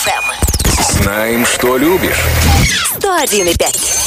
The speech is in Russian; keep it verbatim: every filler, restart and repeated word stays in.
эф эм. Знаем, что любишь. сто один и пять.